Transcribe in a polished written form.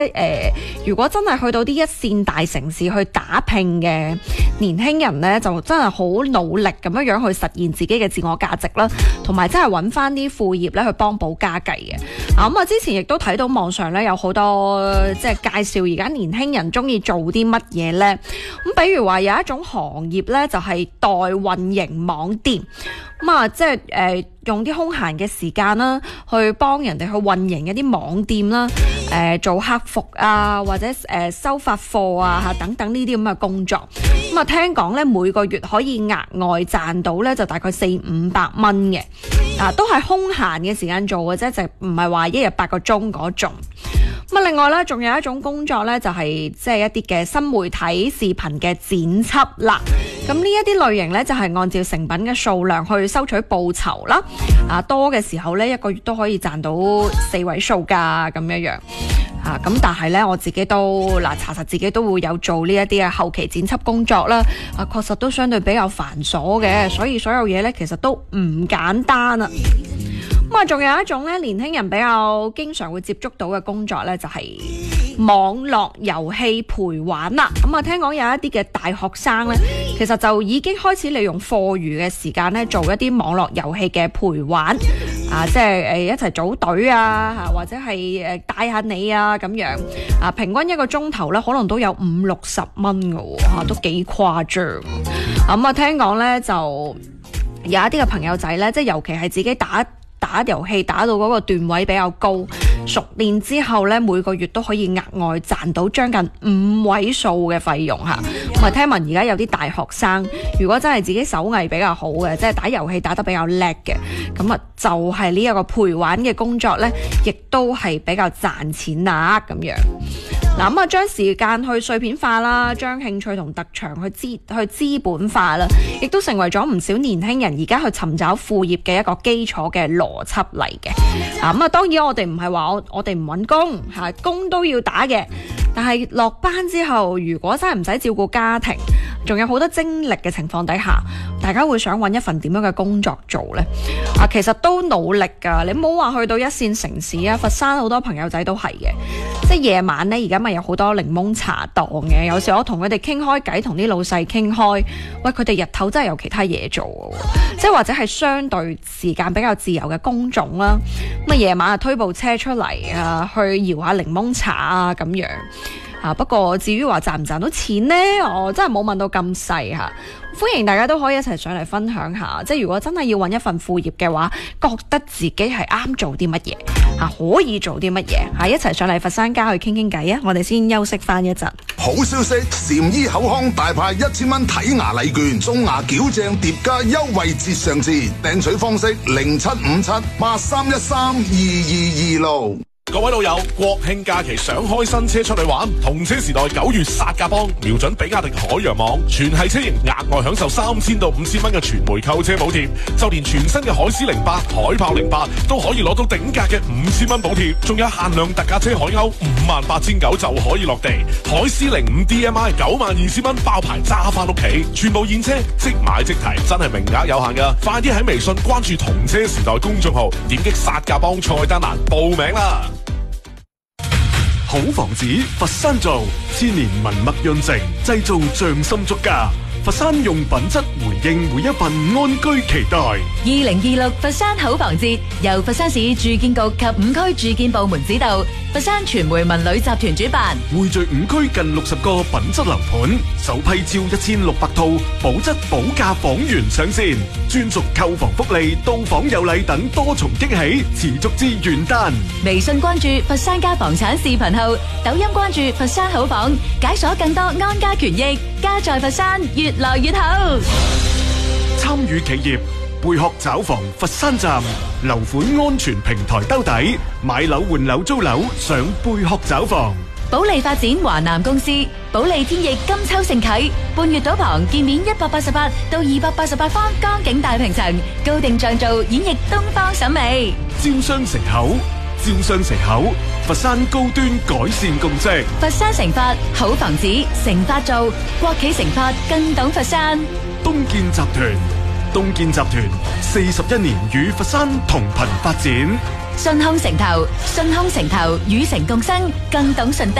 如果真係去到啲一線大城市去打拼嘅年輕人呢，就真係好努力咁樣去實現自己嘅自我價值啦，同埋真係揾翻啲副業咧去幫補家計嘅。咁啊，之前亦都睇到網上咧有好多即係介紹而家年輕人中意做啲乜嘢呢？咁比如話有一種行業呢，就係代運營網店。咁啊，即係用啲空閒嘅時間啦，去幫人哋去運營一啲網店啦，做客服啊，或者收發貨啊等等呢啲咁嘅工作。咁啊，聽講咧每個月可以額外賺到咧就大概400-500蚊嘅，都係空閒嘅時間做嘅啫，就唔係話一日8個鐘嗰種。咁啊，另外咧仲有一種工作咧就係即係一啲嘅新媒體視頻嘅剪輯啦。咁呢一啲類型咧就係按照成品嘅數量去收取報酬啦。多嘅時候咧一個月都可以賺到4位數㗎咁樣。咁但係咧我自己都查實自己都會有做呢一啲嘅後期剪輯工作啦。確實都相對比較繁瑣嘅，所以所有嘢咧其實都唔簡單啊。咁啊，仲有一種咧年輕人比較經常會接觸到嘅工作咧，就係網絡遊戲陪玩啦。咁啊，聽講有一啲嘅大學生咧，其實就已經開始利用課餘嘅時間咧，做一啲網絡遊戲嘅陪玩即係一齊組隊啊，或者係帶下你啊咁樣平均一個鐘頭咧，可能都有50-60蚊㗎喎，都幾誇張。咁啊，聽講咧就有一啲嘅朋友仔咧，即係尤其係自己打遊戲打到嗰個段位比較高，熟練之後咧，每個月都可以額外賺到將近5位數嘅費用嚇。咁啊，聽聞而家有啲大學生，如果真係自己手藝比較好嘅，即係打遊戲打得比較叻嘅，咁啊就係呢一個陪玩嘅工作咧，亦都係比較賺錢啊咁樣。咁啊，將時間去碎片化啦，將興趣同特長去資本化啦，亦都成為咗唔少年輕人而家去尋找副業嘅一個基礎嘅邏輯嚟嘅。咁啊，當然我哋唔係話我哋唔揾工，工都要打嘅。但係落班之後，如果真係唔使照顧家庭，仲有好多精力嘅情況底下，大家會想揾一份點樣嘅工作做呢？其實都努力㗎。你唔好話去到一線城市啊，佛山好多朋友仔都係嘅。即係夜晚呢，而家咪有好多檸檬茶檔嘅。有時我同佢哋傾開偈，同啲老細傾開，喂，佢哋日頭真係有其他嘢做嘅，即係或者係相對時間比較自由嘅工種啦。咁啊，夜晚推部車出嚟去搖下檸檬茶啊咁樣。不過至於話賺唔賺到錢呢，我真係冇問到咁細嚇。歡迎大家都可以一齊上嚟分享下，即係如果真係要揾一份副業嘅話，覺得自己係啱做啲乜嘢可以做啲乜嘢一齊上嚟佛山街去傾傾偈啊！我哋先休息翻一陣。 好消息，禪醫口腔大派1000蚊睇牙禮券，送牙矯正疊加優惠節上至，訂取方式075783132226。 各位老友，國慶假期想開新車出去玩，同車時代9月殺價幫，瞄準比亞迪海洋網，全系車型額外享受3000到5000蚊嘅全枚購車補貼，就連全新嘅海獅08、海豹08都可以攞到頂價嘅5000蚊補貼，仲有限量特價車海鷗58900就可以落地，海獅05 DMI 92000蚊包牌揸翻屋企，全部現車即買即提，真係名額有限噶，快啲喺微信關注同車時代公眾號，點擊殺價幫菜單欄報名啦！ 好房子，佛山造，千年文墨潤成，製造匠心足家。佛山用品質回應每一份安居期待。 2026佛山好房節由佛山市住建局及5區住建部門指導，佛山傳媒文旅集團主辦， 匯聚5區近60個品質樓盤，首批超1600套保質保價房源上線，專屬購房福利、到訪有禮等多重驚喜，持續至元旦。 微信關注佛山家房產視頻號，抖音關注佛山好房，解鎖更多安家權益，家在佛山越來越好。 參與企業貝殼找房佛山站，樓款安全平台兜底，買樓換樓租樓上貝殼找房。 保利發展華南公司，保利天翼金秋盛啟，半月島旁建面188到288方江景大平層，高定像造演繹東方審美。 招商城口，佛山高端改善共識。 佛山成發好房子，成發造，國企成發更懂佛山。 東建集團41年與佛山同頻發展。 信康城投，信康城投與城共生，更懂順德。